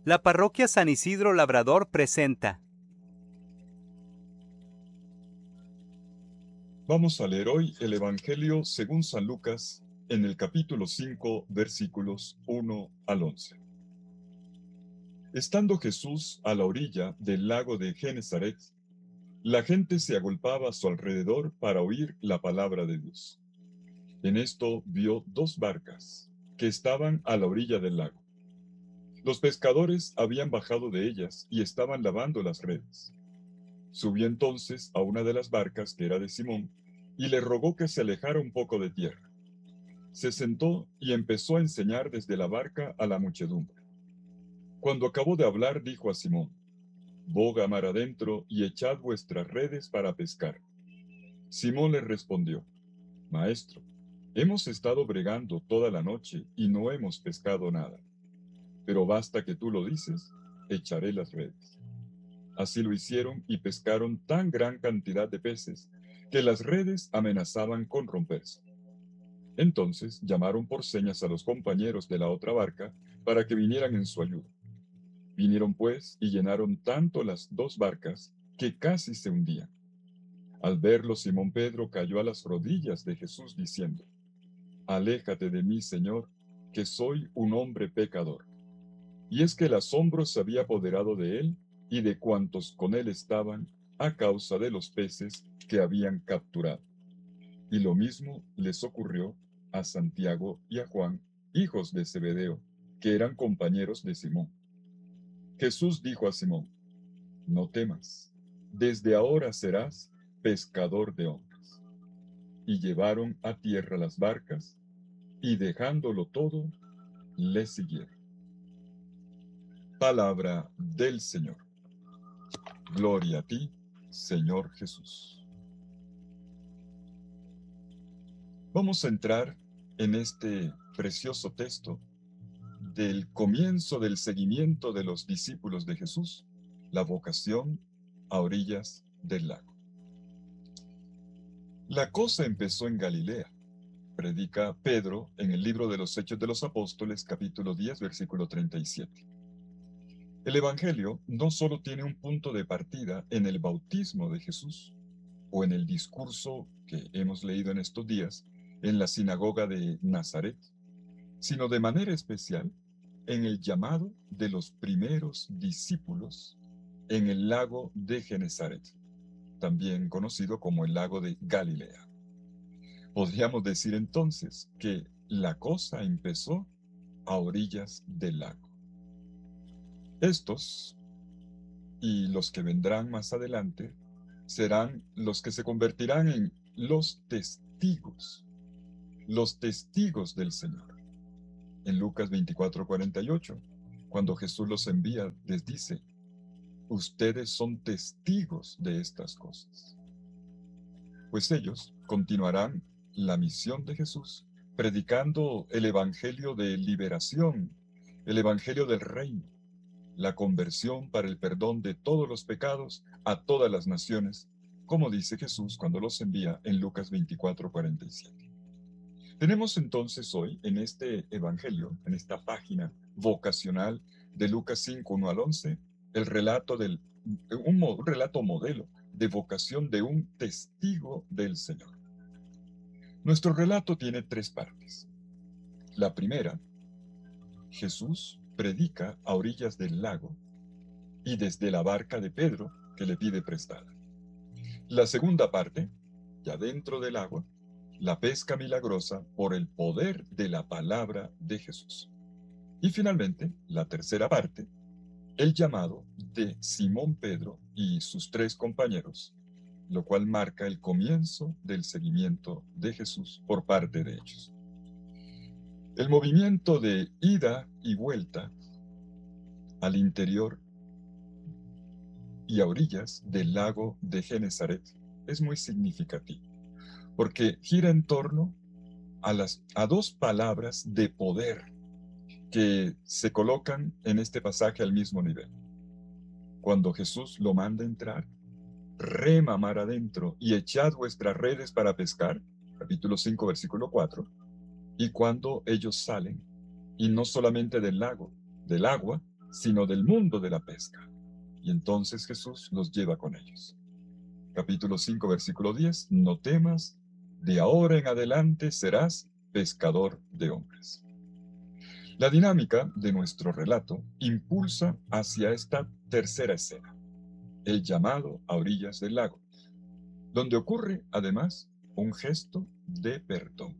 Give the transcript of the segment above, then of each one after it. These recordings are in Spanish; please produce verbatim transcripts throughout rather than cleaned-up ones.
La parroquia San Isidro Labrador presenta. Vamos a leer hoy el Evangelio según San Lucas en el capítulo cinco, versículos uno al once. Estando Jesús a la orilla del lago de Genesaret, la gente se agolpaba a su alrededor para oír la palabra de Dios. En esto vio dos barcas que estaban a la orilla del lago. Los pescadores habían bajado de ellas y estaban lavando las redes. Subió entonces a una de las barcas, que era de Simón, y le rogó que se alejara un poco de tierra. Se sentó y empezó a enseñar desde la barca a la muchedumbre. Cuando acabó de hablar, dijo a Simón: «Boga mar adentro y echad vuestras redes para pescar». Simón le respondió: «Maestro, hemos estado bregando toda la noche y no hemos pescado nada. Pero basta que tú lo dices, echaré las redes». Así lo hicieron y pescaron tan gran cantidad de peces que las redes amenazaban con romperse. Entonces llamaron por señas a los compañeros de la otra barca para que vinieran en su ayuda. Vinieron pues y llenaron tanto las dos barcas que casi se hundían. Al verlo, Simón Pedro cayó a las rodillas de Jesús diciendo: «Aléjate de mí, Señor, que soy un hombre pecador». Y es que el asombro se había apoderado de él y de cuantos con él estaban, a causa de los peces que habían capturado. Y lo mismo les ocurrió a Santiago y a Juan, hijos de Zebedeo, que eran compañeros de Simón. Jesús dijo a Simón: «No temas, desde ahora serás pescador de hombres». Y llevaron a tierra las barcas, y dejándolo todo, le siguieron. Palabra del Señor. Gloria a ti, Señor Jesús. Vamos a entrar en este precioso texto del comienzo del seguimiento de los discípulos de Jesús, la vocación a orillas del lago. La cosa empezó en Galilea, predica Pedro en el libro de los Hechos de los Apóstoles, capítulo diez, versículo treinta y siete. El Evangelio no solo tiene un punto de partida en el bautismo de Jesús, o en el discurso que hemos leído en estos días en la sinagoga de Nazaret, sino de manera especial en el llamado de los primeros discípulos en el lago de Genesaret, también conocido como el lago de Galilea. Podríamos decir entonces que la cosa empezó a orillas del lago. Estos y los que vendrán más adelante serán los que se convertirán en los testigos, los testigos del Señor. En Lucas veinticuatro, cuarenta y ocho, cuando Jesús los envía, les dice: «Ustedes son testigos de estas cosas». Pues ellos continuarán la misión de Jesús, predicando el evangelio de liberación, el evangelio del reino, la conversión para el perdón de todos los pecados a todas las naciones, como dice Jesús cuando los envía en Lucas veinticuatro, cuarenta y siete. Tenemos entonces hoy en este evangelio, en esta página vocacional de Lucas cinco, uno al once, el relato del, un, un relato modelo de vocación de un testigo del Señor. Nuestro relato tiene tres partes. La primera: Jesús predica a orillas del lago y desde la barca de Pedro, que le pide prestada. La segunda parte, ya dentro del agua, la pesca milagrosa por el poder de la palabra de Jesús. Y finalmente, la tercera parte, el llamado de Simón Pedro y sus tres compañeros, lo cual marca el comienzo del seguimiento de Jesús por parte de ellos. El movimiento de ida y vuelta al interior y a orillas del lago de Genesaret es muy significativo, porque gira en torno a, las, a dos palabras de poder que se colocan en este pasaje al mismo nivel. Cuando Jesús lo manda entrar: «Rema mar adentro y echad vuestras redes para pescar», capítulo cinco, versículo cuatro, y cuando ellos salen, y no solamente del lago, del agua, sino del mundo de la pesca. Y entonces Jesús los lleva con ellos. Capítulo cinco, versículo diez. No temas, de ahora en adelante serás pescador de hombres. La dinámica de nuestro relato impulsa hacia esta tercera escena, el llamado a orillas del lago, donde ocurre además un gesto de perdón.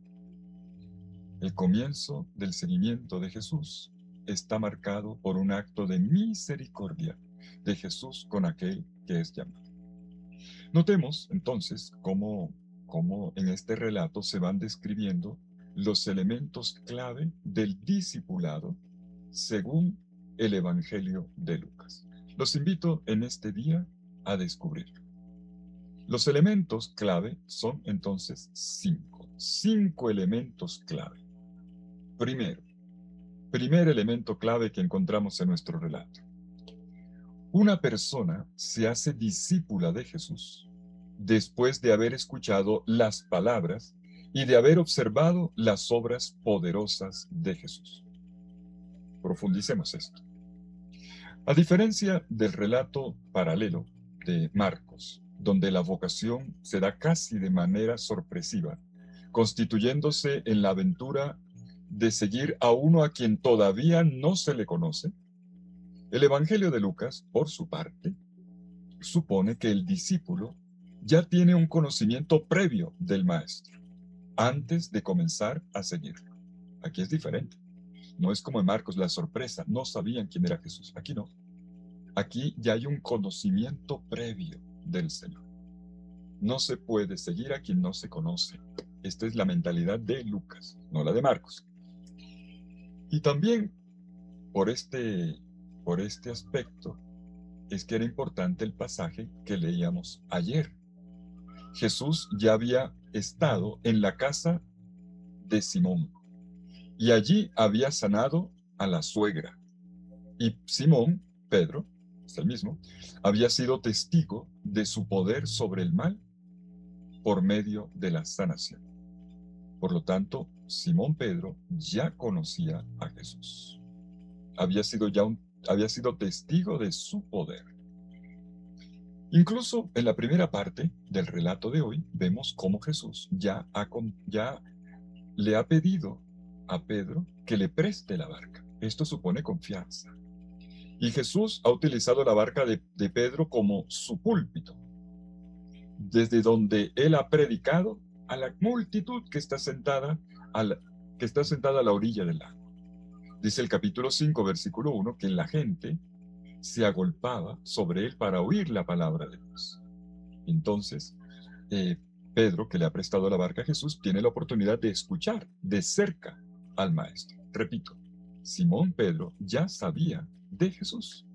El comienzo del seguimiento de Jesús está marcado por un acto de misericordia de Jesús con aquel que es llamado. Notemos entonces cómo, cómo en este relato se van describiendo los elementos clave del discipulado según el Evangelio de Lucas. Los invito en este día a descubrirlo. Los elementos clave son entonces cinco. Cinco elementos clave. Primero, primer elemento clave que encontramos en nuestro relato. Una persona se hace discípula de Jesús después de haber escuchado las palabras y de haber observado las obras poderosas de Jesús. Profundicemos esto. A diferencia del relato paralelo de Marcos, donde la vocación se da casi de manera sorpresiva, constituyéndose en la aventura de seguir a uno a quien todavía no se le conoce, el Evangelio de Lucas, por su parte, supone que el discípulo ya tiene un conocimiento previo del maestro, antes de comenzar a seguirlo. Aquí es diferente. No es como en Marcos, la sorpresa, no sabían quién era Jesús. Aquí no. Aquí ya hay un conocimiento previo del Señor. No se puede seguir a quien no se conoce. Esta es la mentalidad de Lucas, no la de Marcos. Y también, por este, por este aspecto, es que era importante el pasaje que leíamos ayer. Jesús ya había estado en la casa de Simón y allí había sanado a la suegra. Y Simón, Pedro, es el mismo, había sido testigo de su poder sobre el mal por medio de la sanación. Por lo tanto, Simón Pedro ya conocía a Jesús. Había sido ya un, había sido testigo de su poder. Incluso en la primera parte del relato de hoy vemos cómo Jesús ya, ha, ya le ha pedido a Pedro que le preste la barca. Esto supone confianza. Y Jesús ha utilizado la barca de, de Pedro como su púlpito, desde donde él ha predicado a la multitud que está sentada a la, que está sentada a la orilla del lago. Dice el capítulo cinco, versículo uno, que la gente se agolpaba sobre él para oír la palabra de Dios. Entonces, eh, Pedro, que le ha prestado la barca a Jesús, tiene la oportunidad de escuchar de cerca al maestro. Repito, Simón Pedro ya sabía de Jesús.